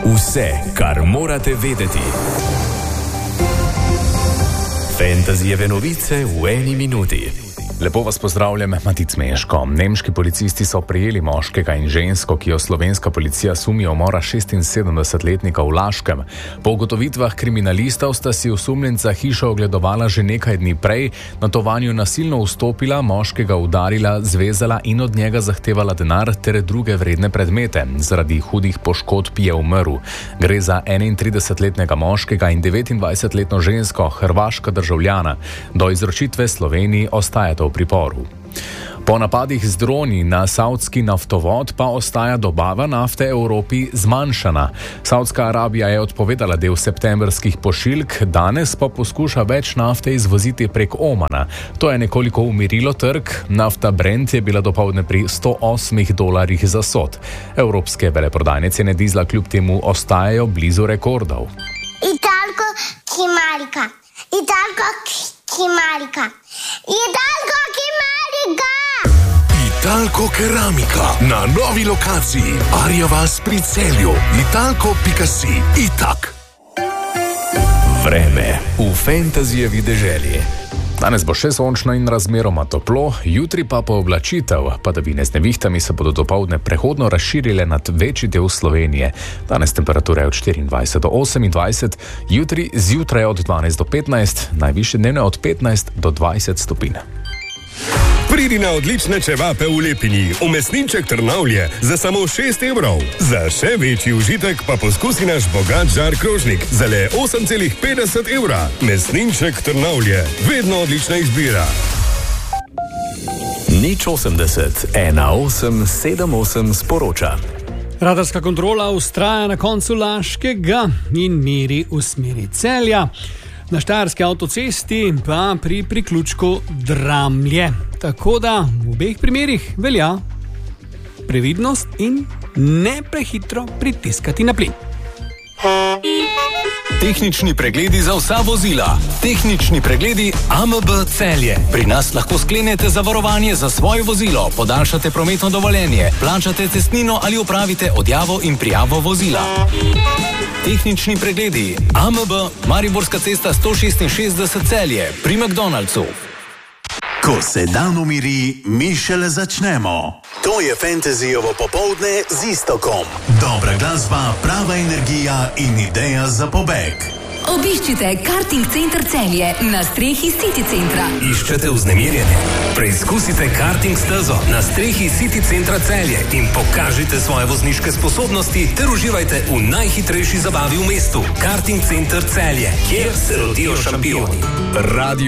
Vse, kar morate vedeti. Fantazijeve novice v eni minuti. Lepo vas pozdravljam, Matic Meško. Nemški policisti so prijeli moškega in žensko, ki jo slovenska policija sumi umora 76-letnika v Laškem. Po ugotovitvah kriminalistov sta si osumljenca hišo ogledovala že nekaj dni prej, nato vanjo nasilno vstopila, moškega udarila, zvezala in od njega zahtevala denar ter druge vredne predmete. Zaradi hudih poškodb je umrl. Gre za 31-letnega moškega in 29-letno žensko, hrvaška državljana. Do izročitve Sloveniji ostajata v priporu. Po napadih z droni na saudski naftovod pa ostaja dobava nafte Evropi zmanjšana. Saudska Arabija je odpovedala del septembrskih pošiljk, danes pa poskuša več nafte izvoziti prek Omana. To je nekoliko umirilo trg. Nafta Brent je bila dopoldne pri $108 za sod. Evropske veleprodajne cene dizla kljub temu ostajajo blizu rekordov. Italko Kimarika. Italko Keramika na novi lokaciji Arjavas pri Celju. Italko.si. Itak. Vreme v fantazijevi deželi. Danes bo še sončno in razmeroma toplo, jutri pa pooblačitev. Padavine z nevihtami se bodo dopoldne prehodno razširile nad večji del Slovenije. Danes temperatura je od 24 do 28, jutri zjutraj od 12 do 15, najvišje dnevne od 15 do 20 stopinj. Pridi na odlične čevape v Lepini, v mesninček Trnavlje za samo €6. Za še večji užitek pa poskusi naš bogat žar krožnik za le €8,50. Mesninček Trnavlje, vedno odlična izbira. 080 18 78 sporoča. Radarska kontrola vztraja na koncu Laškega in meri v smeri Celja. Na štajerski avtocesti pa pri priključku Dramlje. Tako da v obeh primerih velja previdnost in ne prehitro pritiskati na plin. Tehnični pregledi za vsa vozila. Tehnični pregledi AMB Celje. Pri nas lahko sklenete zavarovanje za svoje vozilo, podaljšate prometno dovoljenje, plačate cestnino ali opravite odjavo in prijavo vozila. Tehnični pregledi AMB Mariborska cesta 166 Celje pri McDonald'su. Ko se dan umiri, mi šele začnemo. To je Fantasyjevo popoldne z Istokom. Dobra glasba, prava energija in ideja za pobeg. Obiščite Karting Center Celje na strehi City Centra. Iščete vznemirjenje? Preizkusite karting stezo na strehi City Centra Celje in pokažite svoje vozniške sposobnosti ter uživajte v najhitrejši zabavi v mestu. Karting Center Celje, kjer se rodijo šampioni. Radio